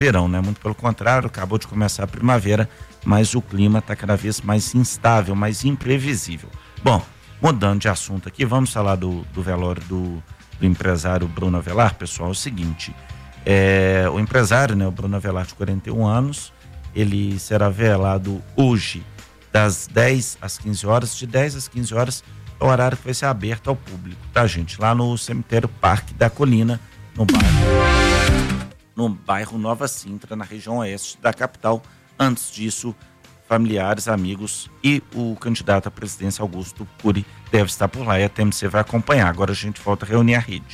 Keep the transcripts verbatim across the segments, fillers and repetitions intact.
verão, né? Muito pelo contrário, acabou de começar a primavera, mas o clima está cada vez mais instável, mais imprevisível. Bom, mudando de assunto aqui, vamos falar do, do velório do, do empresário Bruno Avelar, pessoal. É o seguinte, é, o empresário, né, o Bruno Avelar, de quarenta e um anos, ele será velado hoje, das dez às quinze horas, de dez às quinze horas, é o horário que vai ser aberto ao público, tá, gente? Lá no cemitério Parque da Colina, no bairro, no bairro Nova Sintra, na região oeste da capital. Antes disso, familiares, amigos e o candidato à presidência, Augusto Cury, deve estar por lá e a T M C vai acompanhar. Agora a gente volta a reunir a rede.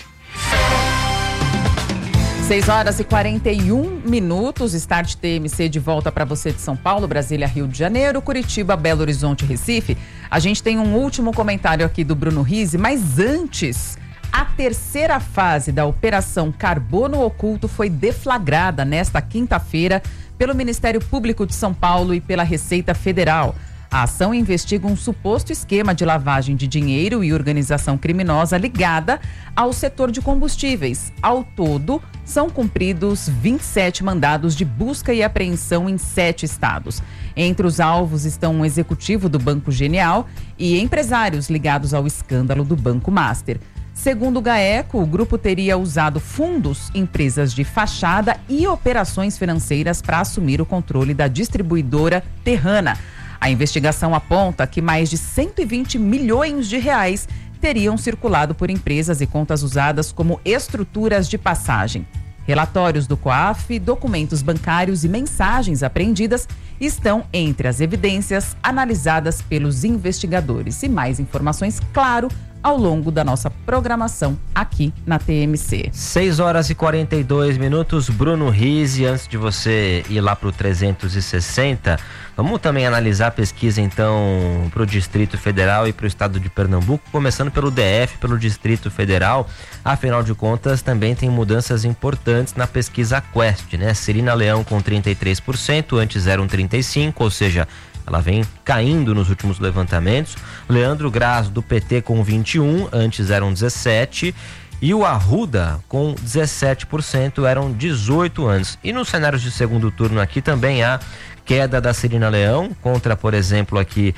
seis horas e quarenta e um minutos, Start T M C de volta para você de São Paulo, Brasília, Rio de Janeiro, Curitiba, Belo Horizonte, Recife. A gente tem um último comentário aqui do Bruno Rizzi, mas antes, a terceira fase da Operação Carbono Oculto foi deflagrada nesta quinta-feira pelo Ministério Público de São Paulo e pela Receita Federal. A ação investiga um suposto esquema de lavagem de dinheiro e organização criminosa ligada ao setor de combustíveis. Ao todo, são cumpridos vinte e sete mandados de busca e apreensão em sete estados. Entre os alvos estão um executivo do Banco Genial e empresários ligados ao escândalo do Banco Master. Segundo o GAECO, o grupo teria usado fundos, empresas de fachada e operações financeiras para assumir o controle da distribuidora Terrana. A investigação aponta que mais de cento e vinte milhões de reais teriam circulado por empresas e contas usadas como estruturas de passagem. Relatórios do COAF, documentos bancários e mensagens apreendidas estão entre as evidências analisadas pelos investigadores. E mais informações, claro, ao longo da nossa programação aqui na T M C. seis horas e quarenta e dois minutos, Bruno Rizzi. Antes de você ir lá para o trezentos e sessenta, vamos também analisar a pesquisa então para o Distrito Federal e para o estado de Pernambuco, começando pelo D F, pelo Distrito Federal. Afinal de contas, também tem mudanças importantes na pesquisa Quest, né? Celina Leão com trinta e três por cento, antes eram trinta e cinco por cento, ou seja, ela vem caindo nos últimos levantamentos. Leandro Graz, do P T, com vinte e um por cento, antes eram dezessete por cento. E o Arruda, com dezessete por cento, eram dezoito anos. E nos cenários de segundo turno aqui também há queda da Celina Leão contra, por exemplo, aqui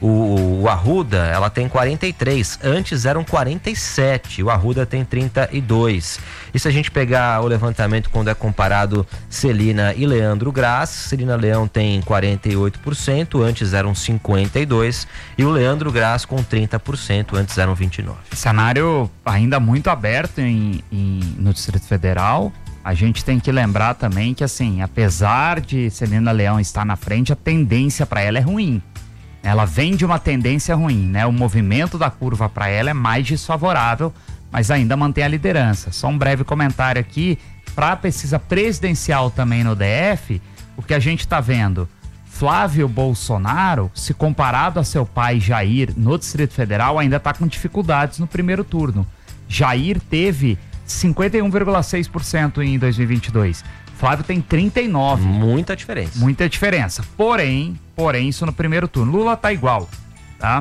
o, o Arruda, ela tem quarenta e três, antes eram quarenta e sete, o Arruda tem trinta e dois. E se a gente pegar o levantamento quando é comparado Celina e Leandro Graz, Celina Leão tem quarenta e oito por cento, antes eram cinquenta e dois por cento, e o Leandro Graz com trinta por cento, antes eram vinte e nove por cento. Cenário ainda muito aberto em, em, no Distrito Federal. A gente tem que lembrar também que, assim, apesar de Celina Leão estar na frente, a tendência para ela é ruim. Ela vem de uma tendência ruim, né? O movimento da curva para ela é mais desfavorável, mas ainda mantém a liderança. Só um breve comentário aqui, para a pesquisa presidencial também no D F, o que a gente está vendo, Flávio Bolsonaro, se comparado a seu pai Jair no Distrito Federal, ainda está com dificuldades no primeiro turno. Jair teve cinquenta e um vírgula seis por cento em dois mil e vinte e dois. Flávio tem trinta e nove por cento. Muita diferença. Muita diferença. Porém, porém, isso no primeiro turno. Lula tá igual, tá?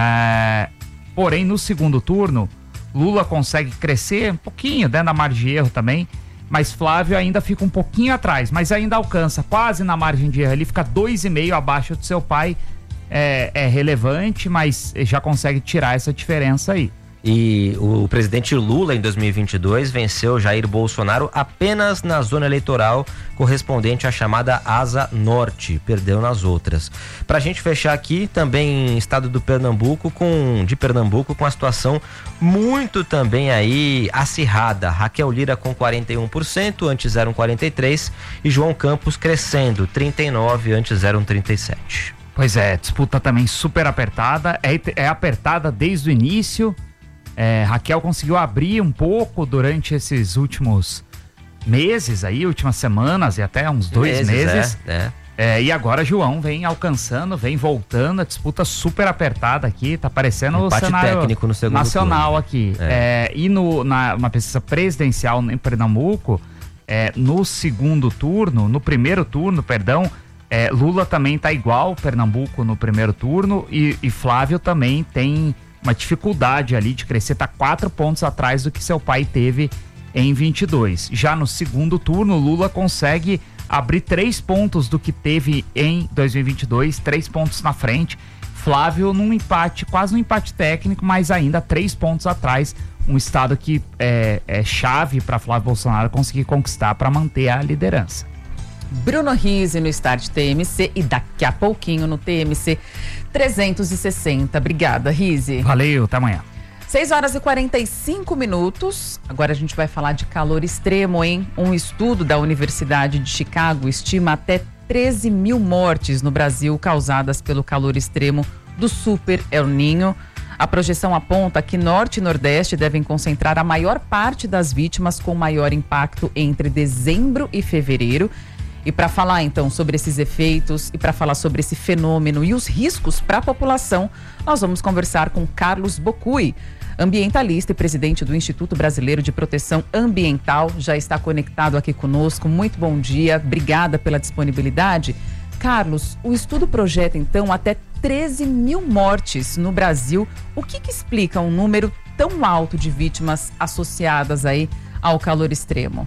É, porém, no segundo turno, Lula consegue crescer um pouquinho, dentro da margem de erro também, mas Flávio ainda fica um pouquinho atrás, mas ainda alcança quase na margem de erro. Ele fica dois vírgula cinco abaixo do seu pai. É, é relevante, mas já consegue tirar essa diferença aí. E o presidente Lula, em dois mil e vinte e dois, venceu Jair Bolsonaro apenas na zona eleitoral correspondente à chamada Asa Norte, perdeu nas outras. Pra gente fechar aqui, também estado do Pernambuco, com, de Pernambuco, com a situação muito também aí acirrada. Raquel Lira com quarenta e um por cento, antes eram quarenta e três por cento, e João Campos crescendo, trinta e nove por cento, antes eram trinta e sete por cento. Pois é, disputa também super apertada, é, é apertada desde o início. É, Raquel conseguiu abrir um pouco durante esses últimos meses aí, últimas semanas e até uns dois meses. meses. É, é. É, e agora João vem alcançando, vem voltando, a disputa super apertada aqui, tá parecendo o cenário técnico no segundo nacional turno. aqui. É. É, e no, na uma pesquisa presidencial em Pernambuco, é, no segundo turno, no primeiro turno, perdão, é, Lula também tá igual, Pernambuco no primeiro turno, e, e Flávio também tem uma dificuldade ali de crescer, tá quatro pontos atrás do que seu pai teve em vinte e dois. Já no segundo turno, Lula consegue abrir três pontos do que teve em dois mil e vinte e dois, três pontos na frente. Flávio num empate, quase um empate técnico, mas ainda três pontos atrás. Um estado que é, é chave para Flávio Bolsonaro conseguir conquistar para manter a liderança. Bruno Rizzi no Start T M C e daqui a pouquinho no T M C trezentos e sessenta. Obrigada, Rizzi. Valeu, até amanhã. seis horas e quarenta e cinco minutos. Agora a gente vai falar de calor extremo, hein? Um estudo da Universidade de Chicago estima até treze mil mortes no Brasil causadas pelo calor extremo do Super El Niño. A projeção aponta que Norte e Nordeste devem concentrar a maior parte das vítimas com maior impacto entre dezembro e fevereiro. E para falar então sobre esses efeitos e para falar sobre esse fenômeno e os riscos para a população, nós vamos conversar com Carlos Bocui, ambientalista e presidente do Instituto Brasileiro de Proteção Ambiental, já está conectado aqui conosco. Muito bom dia, obrigada pela disponibilidade. Carlos, o estudo projeta então até treze mil mortes no Brasil. O que que explica um número tão alto de vítimas associadas aí ao calor extremo?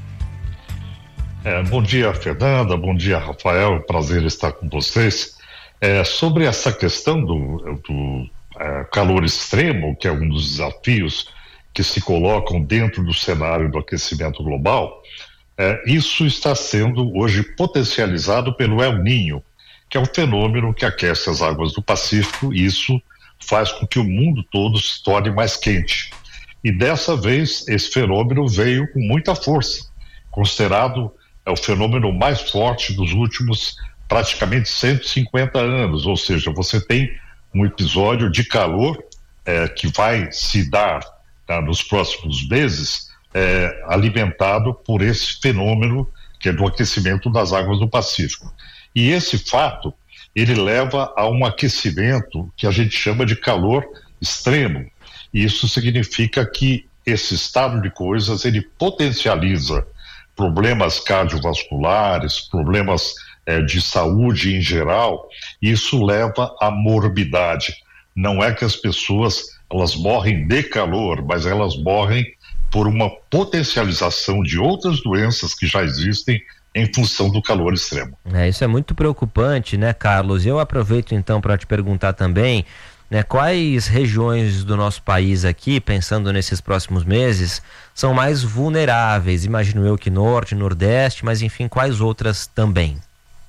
É, bom dia, Fernanda, bom dia, Rafael, prazer estar com vocês. É, sobre essa questão do, do é, calor extremo, que é um dos desafios que se colocam dentro do cenário do aquecimento global, é, isso está sendo hoje potencializado pelo El Niño, que é um fenômeno que aquece as águas do Pacífico, e isso faz com que o mundo todo se torne mais quente. E dessa vez, esse fenômeno veio com muita força, considerado é o fenômeno mais forte dos últimos praticamente cento e cinquenta anos, ou seja, você tem um episódio de calor é, que vai se dar tá, nos próximos meses, é, alimentado por esse fenômeno que é do aquecimento das águas do Pacífico. E esse fato, ele leva a um aquecimento que a gente chama de calor extremo, e isso significa que esse estado de coisas, ele potencializa problemas cardiovasculares, problemas eh, de saúde em geral. Isso leva à morbidade. Não é que as pessoas elas morrem de calor, mas elas morrem por uma potencialização de outras doenças que já existem em função do calor extremo. É, isso é muito preocupante, né, Carlos? Eu aproveito então para te perguntar também, né, quais regiões do nosso país aqui, pensando nesses próximos meses, são mais vulneráveis? Imagino eu que Norte, Nordeste, mas enfim, quais outras também?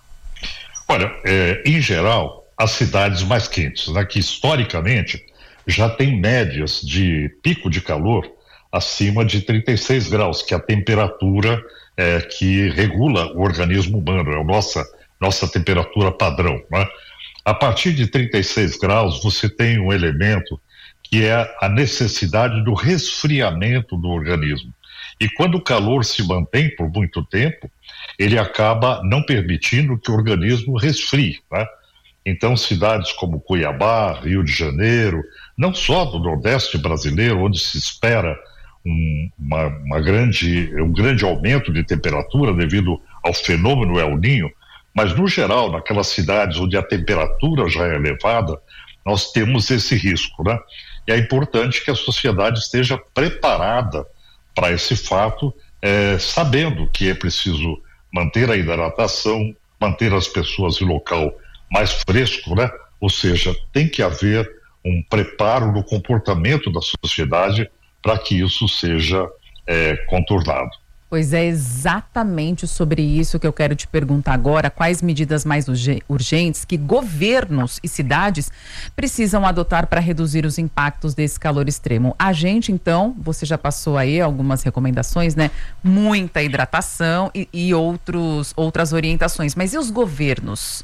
Olha, é, em geral, as cidades mais quentes, né, que historicamente já tem médias de pico de calor acima de trinta e seis graus, que é a temperatura é, que regula o organismo humano, é a nossa, nossa temperatura padrão, né? A partir de trinta e seis graus, você tem um elemento que é a necessidade do resfriamento do organismo. E quando o calor se mantém por muito tempo, ele acaba não permitindo que o organismo resfrie, né? Então, cidades como Cuiabá, Rio de Janeiro, não só do Nordeste brasileiro, onde se espera um, uma, uma grande, um grande aumento de temperatura devido ao fenômeno El Niño, mas, no geral, naquelas cidades onde a temperatura já é elevada, nós temos esse risco, né? E é importante que a sociedade esteja preparada para esse fato, é, sabendo que é preciso manter a hidratação, manter as pessoas em local mais fresco, né? Ou seja, tem que haver um preparo no comportamento da sociedade para que isso seja é, contornado. Pois é, exatamente sobre isso que eu quero te perguntar agora. Quais medidas mais urgentes que governos e cidades precisam adotar para reduzir os impactos desse calor extremo? A gente, então, você já passou aí algumas recomendações, né? Muita hidratação e, e outros, outras orientações. Mas e os governos?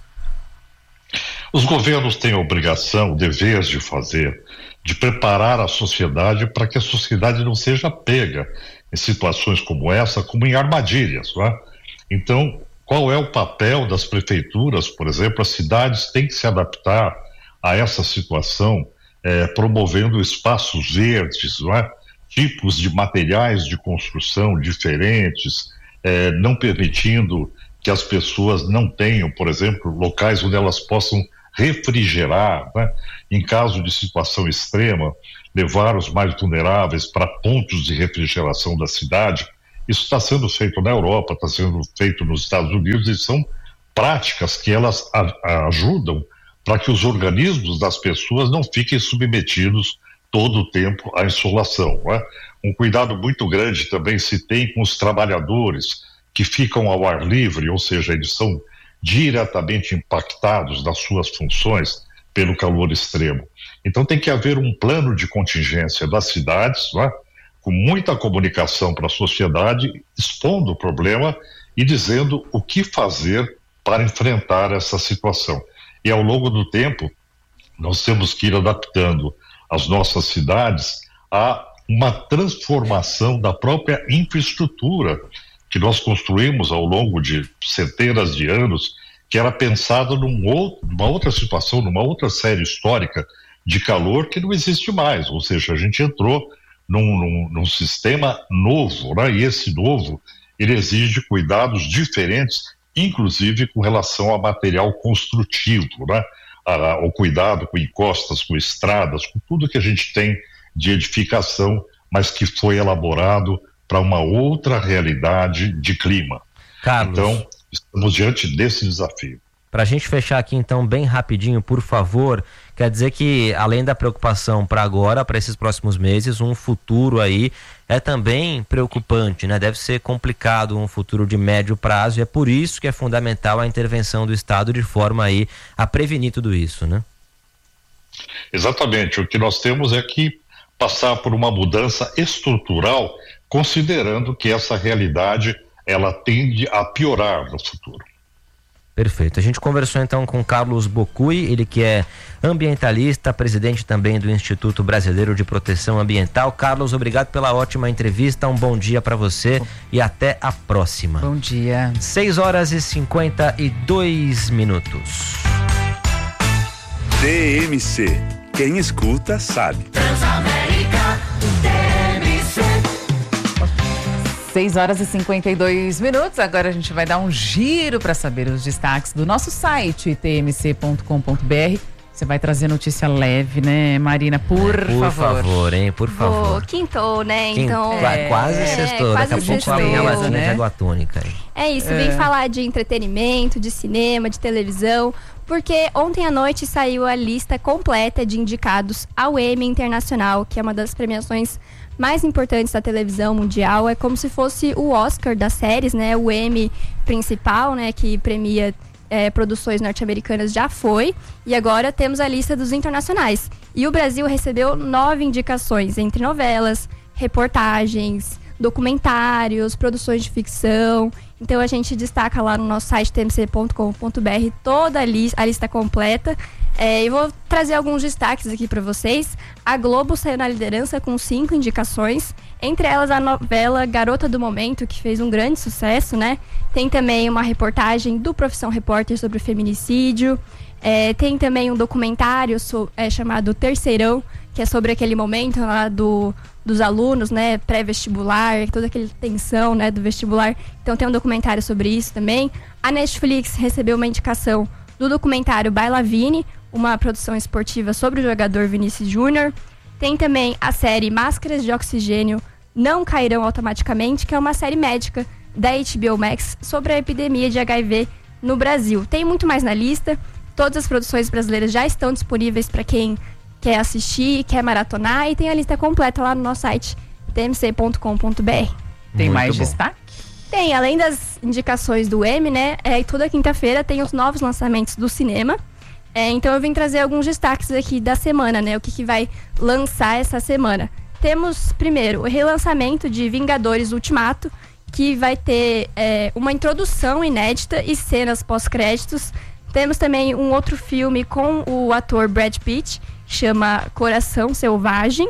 Os governos têm a obrigação, o dever de fazer, de preparar a sociedade para que a sociedade não seja pega em situações como essa, como em armadilhas, né? Então, qual é o papel das prefeituras, por exemplo? As cidades têm que se adaptar a essa situação, eh, promovendo espaços verdes, não é? Tipos de materiais de construção diferentes, eh, não permitindo que as pessoas não tenham, por exemplo, locais onde elas possam refrigerar, né? Em caso de situação extrema, levar os mais vulneráveis para pontos de refrigeração da cidade. Isso está sendo feito na Europa, está sendo feito nos Estados Unidos, e são práticas que elas a, a ajudam para que os organismos das pessoas não fiquem submetidos todo o tempo à insolação. Não é? Um cuidado muito grande também se tem com os trabalhadores que ficam ao ar livre, ou seja, eles são diretamente impactados nas suas funções pelo calor extremo. Então tem que haver um plano de contingência das cidades, não é? Com muita comunicação para a sociedade, expondo o problema e dizendo o que fazer para enfrentar essa situação. E ao longo do tempo, nós temos que ir adaptando as nossas cidades a uma transformação da própria infraestrutura que nós construímos ao longo de centenas de anos, que era pensada num outro, numa outra situação, numa outra série histórica de calor que não existe mais. Ou seja, a gente entrou num, num, num sistema novo, né? E esse novo, ele exige cuidados diferentes, inclusive com relação a material construtivo, né? O cuidado com encostas, com estradas, com tudo que a gente tem de edificação, mas que foi elaborado para uma outra realidade de clima. Carlos, então, estamos diante desse desafio. Para a gente fechar aqui então bem rapidinho, por favor, quer dizer que além da preocupação para agora, para esses próximos meses, um futuro aí é também preocupante, né? Deve ser complicado um futuro de médio prazo, e é por isso que é fundamental a intervenção do Estado de forma aí a prevenir tudo isso, né? Exatamente, o que nós temos é que passar por uma mudança estrutural, considerando que essa realidade ela tende a piorar no futuro. Perfeito. A gente conversou então com Carlos Bocui, ele que é ambientalista, presidente também do Instituto Brasileiro de Proteção Ambiental. Carlos, obrigado pela ótima entrevista, um bom dia para você e até a próxima. Bom dia. seis horas e cinquenta e dois minutos. D M C, quem escuta sabe. Transamérica, D M C. seis horas e cinquenta e dois minutos. Agora a gente vai dar um giro para saber os destaques do nosso site t m c ponto com ponto b r. Você vai trazer notícia leve, né, Marina? Por, é, por favor. Por favor, hein? Por favor. Pô, quintou, né? Quim, então, é, quase é, sextou. Quase Daqui a pouco sextou, a minha latinha né? de água tônica. É isso, É. vem falar de entretenimento, de cinema, de televisão, porque ontem à noite saiu a lista completa de indicados ao Emmy Internacional, que é uma das premiações mais importantes da televisão mundial. É como se fosse o Oscar das séries, né? O Emmy principal, né? Que premia é, produções norte-americanas, já foi. E agora temos a lista dos internacionais. E o Brasil recebeu nove indicações, entre novelas, reportagens, documentários, produções de ficção. Então a gente destaca lá no nosso site t m c ponto com ponto b r toda a, li- a lista completa. É, eu vou trazer alguns destaques aqui para vocês. A Globo saiu na liderança com cinco indicações, entre elas a novela Garota do Momento, que fez um grande sucesso, né? Tem também uma reportagem do Profissão Repórter sobre feminicídio. É, tem também um documentário so, é, chamado Terceirão, que é sobre aquele momento lá do, dos alunos, né, pré-vestibular, toda aquela tensão, né, do vestibular. Então tem um documentário sobre isso também. A Netflix recebeu uma indicação do documentário Bailavine, uma produção esportiva sobre o jogador Vinícius Júnior. Tem também a série Máscaras de Oxigênio Não Cairão Automaticamente, que é uma série médica da H B O Max sobre a epidemia de H I V no Brasil. Tem muito mais na lista. Todas as produções brasileiras já estão disponíveis para quem quer assistir, quer maratonar, e tem a lista completa lá no nosso site t m c ponto com ponto b r. Tem Muito mais bom. destaque? Tem, além das indicações do Emmy, né? É, e toda quinta-feira tem os novos lançamentos do cinema. É, então eu vim trazer alguns destaques aqui da semana, né? O que, que vai lançar essa semana. Temos, primeiro, o relançamento de Vingadores Ultimato, que vai ter é, uma introdução inédita e cenas pós-créditos. Temos também um outro filme com o ator Brad Pitt, chama Coração Selvagem.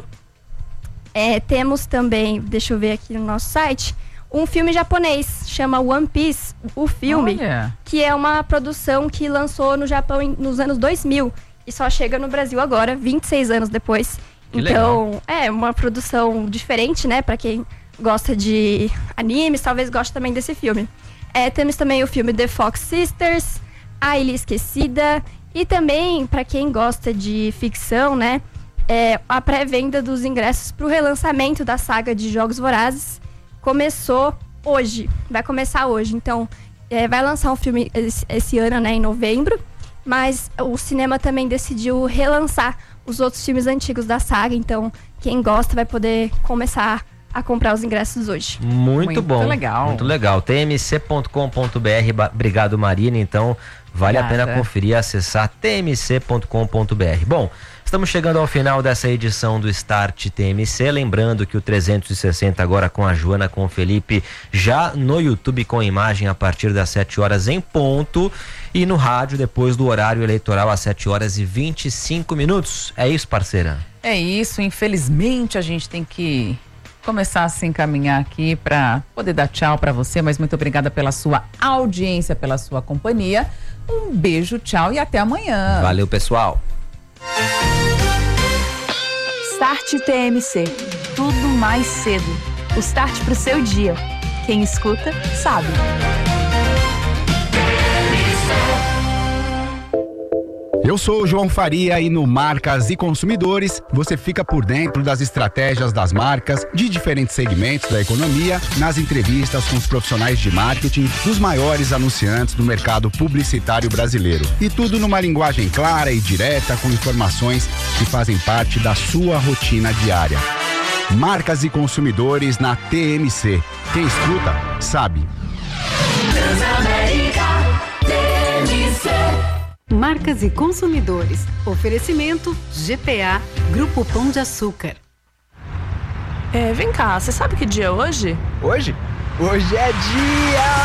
É, temos também, deixa eu ver aqui no nosso site, um filme japonês, chama One Piece, o filme, Olha. que é uma produção que lançou no Japão em, nos anos dois mil e só chega no Brasil agora, vinte e seis anos depois. Que então, legal. é uma produção diferente, né, pra quem gosta de animes, talvez goste também desse filme. É, temos também o filme The Fox Sisters, A Ilha Esquecida, e também, pra quem gosta de ficção, né, é, a pré-venda dos ingressos pro relançamento da saga de Jogos Vorazes, começou hoje, vai começar hoje. Então, é, vai lançar um filme esse, esse ano, né, em novembro, mas o cinema também decidiu relançar os outros filmes antigos da saga, então quem gosta vai poder começar a comprar os ingressos hoje. Muito, Muito bom. legal. Muito legal. T M C ponto com ponto b r. Obrigado, Marina. Então, vale Obrigada. a pena conferir, acessar T M C ponto com ponto b r. Bom, estamos chegando ao final dessa edição do Start T M C. Lembrando que o trezentos e sessenta agora com a Joana, com o Felipe, já no YouTube com imagem a partir das sete horas em ponto. E no rádio depois do horário eleitoral às sete horas e vinte e cinco minutos. É isso, parceira? É isso, infelizmente a gente tem que começar a se encaminhar aqui para poder dar tchau para você, mas muito obrigada pela sua audiência, pela sua companhia. Um beijo, tchau e até amanhã. Valeu, pessoal. Start T M C. Tudo mais cedo. O start pro seu dia. Quem escuta, sabe. Eu sou o João Faria e no Marcas e Consumidores você fica por dentro das estratégias das marcas de diferentes segmentos da economia, nas entrevistas com os profissionais de marketing dos maiores anunciantes do mercado publicitário brasileiro. E tudo numa linguagem clara e direta, com informações que fazem parte da sua rotina diária. Marcas e Consumidores na T M C. Quem escuta, sabe. Transamérica T M C. Marcas e Consumidores. Oferecimento G P A, Grupo Pão de Açúcar. É, vem cá, você sabe que dia é hoje? Hoje? Hoje é dia...